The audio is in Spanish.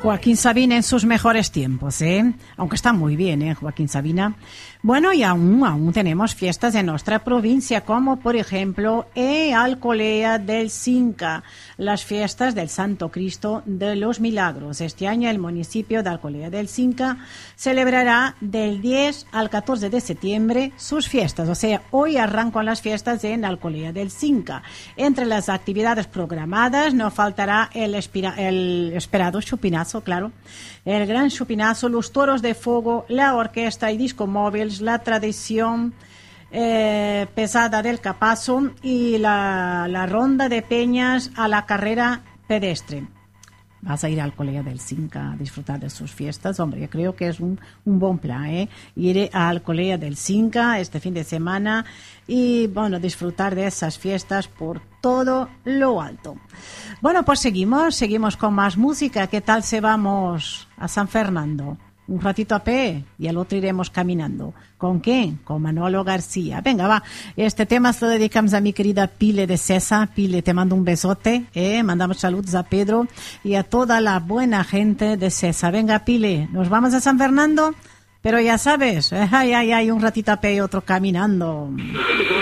Joaquín Sabina en sus mejores tiempos, aunque está muy bien, Joaquín Sabina. Bueno, y aún tenemos fiestas en nuestra provincia, como por ejemplo Alcolea del Cinca, las fiestas del Santo Cristo de los Milagros. Este año el municipio de Alcolea del Cinca celebrará del 10 al 14 de septiembre sus fiestas. O sea, hoy arrancan las fiestas en Alcolea del Cinca. Entre las actividades programadas no faltará el esperado chupinazo, claro, el gran chupinazo, los toros de fuego, la orquesta y disco móviles, la tradición pesada del capazo y la ronda de peñas a la carrera pedestre. Vas a ir al Alcolea del Cinca a disfrutar de sus fiestas. Hombre, yo creo que es un buen plan, ir a Alcolea del Cinca este fin de semana y, bueno, disfrutar de esas fiestas por todo lo alto. Bueno, pues seguimos con más música. ¿Qué tal si vamos a San Fernando? Un ratito a pie y al otro iremos caminando. ¿Con quién? Con Manolo García. Venga, va. Este tema se lo dedicamos a mi querida Pile de Cesa. Pile, te mando un besote. Mandamos saludos a Pedro y a toda la buena gente de Cesa. Venga, Pile, nos vamos a San Fernando, pero ya sabes, hay un ratito a pie y otro caminando.